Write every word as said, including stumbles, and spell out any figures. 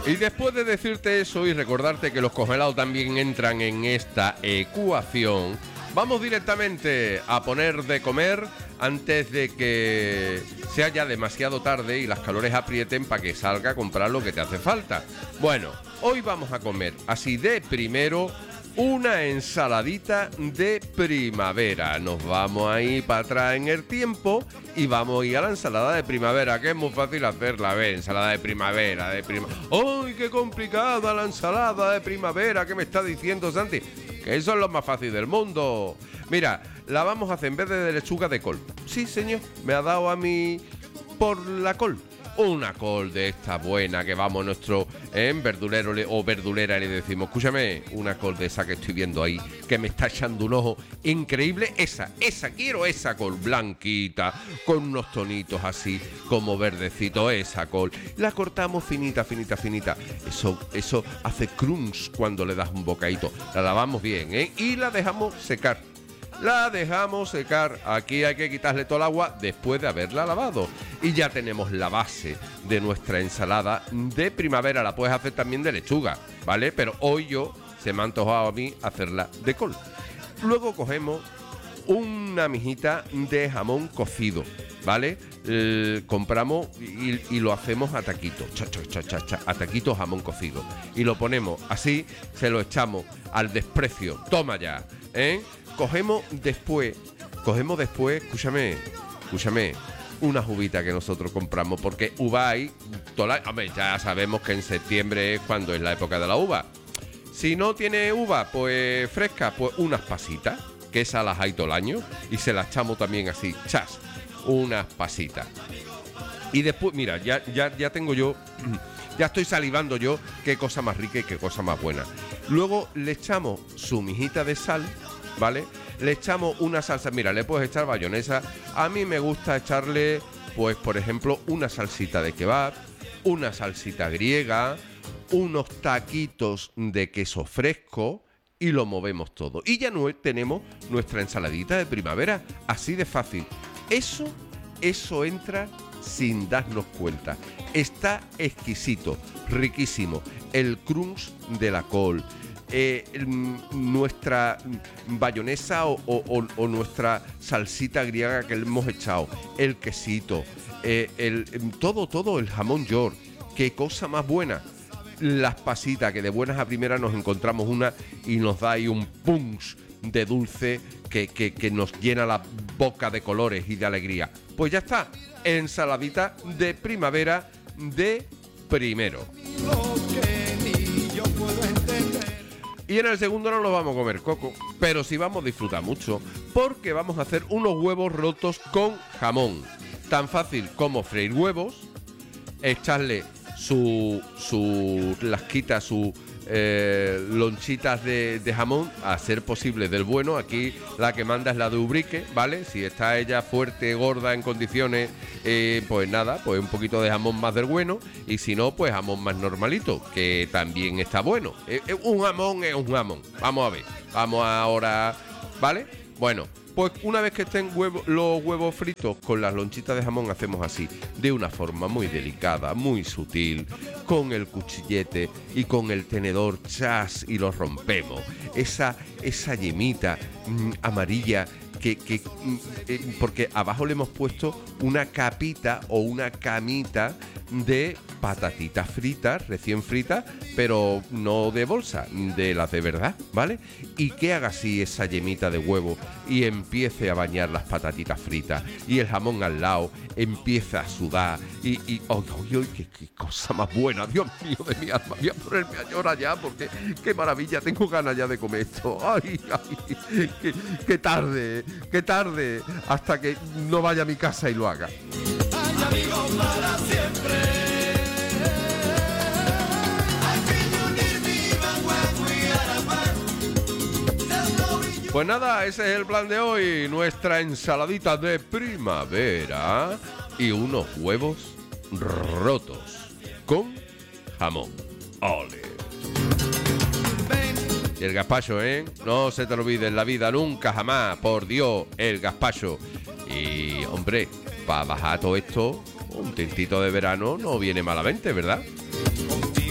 Y después de decirte eso y recordarte que los congelados también entran en esta ecuación, vamos directamente a poner de comer antes de que sea ya demasiado tarde y las calores aprieten para que salga a comprar lo que te hace falta. Bueno, hoy vamos a comer así de primero una ensaladita de primavera. Nos vamos a ir para atrás en el tiempo y vamos a ir a la ensalada de primavera, que es muy fácil hacerla. Ve, ensalada de primavera, de primavera. ¡Ay, qué complicada la ensalada de primavera! ¿Qué me está diciendo Santi? Que eso es lo más fácil del mundo. Mira, la vamos a hacer en vez de lechuga de col. Sí, señor, me ha dado a mí por la col. Una col de esta buena que vamos nuestro en eh, verdulero le, o verdulera le decimos, escúchame, una col de esa que estoy viendo ahí, que me está echando un ojo increíble, esa, esa, quiero esa col blanquita, con unos tonitos así como verdecito, esa col. La cortamos finita, finita, finita. Eso, eso hace crunch cuando le das un bocadito. La lavamos bien, ¿eh? Y la dejamos secar. La dejamos secar. Aquí hay que quitarle todo el agua después de haberla lavado. Y ya tenemos la base de nuestra ensalada de primavera. La puedes hacer también de lechuga, ¿vale? Pero hoy yo se me ha antojado a mí hacerla de col. Luego cogemos una mijita de jamón cocido, ¿vale? Eh, compramos y, y lo hacemos a taquito, cha, cha, cha, cha, cha, a taquito jamón cocido. Y lo ponemos así, se lo echamos al desprecio. Toma ya, ¿eh? Cogemos después, cogemos después, escúchame, escúchame, unas uvitas que nosotros compramos, porque uva hay, toda la, hombre, ya sabemos que en septiembre es cuando es la época de la uva. Si no tiene uva, pues fresca, pues unas pasitas, que esas las hay todo el año, y se las echamos también así, chas, unas pasitas. Y después, mira, ya, ya, ya tengo yo, ya estoy salivando yo, qué cosa más rica y qué cosa más buena. Luego le echamos su mijita de sal, ¿vale? Le echamos una salsa, mira, le puedes echar bayonesa. A mí me gusta echarle, pues, por ejemplo, una salsita de kebab, una salsita griega, unos taquitos de queso fresco y lo movemos todo. Y ya no tenemos nuestra ensaladita de primavera, así de fácil. Eso, eso entra sin darnos cuenta. Está exquisito, riquísimo. El crunch de la col. Eh, nuestra bayonesa o, o, o nuestra salsita griega que le hemos echado, el quesito, eh, el, todo, todo, el jamón york, qué cosa más buena. Las pasitas, que de buenas a primeras nos encontramos una y nos da ahí un punch de dulce que, que, que nos llena la boca de colores y de alegría. Pues ya está, ensaladita de primavera de primero. Y en el segundo no lo vamos a comer, Coco, pero sí vamos a disfrutar mucho, porque vamos a hacer unos huevos rotos con jamón. Tan fácil como freír huevos, echarle su, su lasquita, sus eh, lonchitas de, de jamón, a ser posible del bueno. Aquí la que manda es la de Ubrique, ¿vale? Si está ella fuerte, gorda, en condiciones, eh, pues nada, pues un poquito de jamón más del bueno. Y si no, pues jamón más normalito, que también está bueno. Eh, eh, un jamón es un jamón. Vamos a ver, vamos ahora, ¿vale? Bueno, pues una vez que estén huevo, los huevos fritos con las lonchitas de jamón, hacemos así, de una forma muy delicada, muy sutil, con el cuchillete y con el tenedor, chas, y los rompemos. Esa, esa yemita mmm, amarilla, que, que mmm, eh, porque abajo le hemos puesto una capita o una camita de patatitas fritas, recién fritas, pero no de bolsa, de las de verdad, ¿vale? Y que haga así esa yemita de huevo y empiece a bañar las patatitas fritas y el jamón al lado empieza a sudar y, y ¡ay, ay, ay! Qué, qué cosa más buena! Dios mío de mi alma, voy a ponerme a llorar ya porque qué maravilla, tengo ganas ya de comer esto. ¡Ay, ay! ¡Qué, qué tarde! ¡Qué tarde! Hasta que no vaya a mi casa y lo haga. Ay, amigos para siempre. Pues nada, ese es el plan de hoy, nuestra ensaladita de primavera y unos huevos rotos con jamón. ¡Ole! Y el gazpacho, ¿eh? No se te olvide en la vida nunca, jamás, por Dios, el gazpacho. Y, hombre, para bajar todo esto, un tintito de verano no viene malamente, ¿verdad?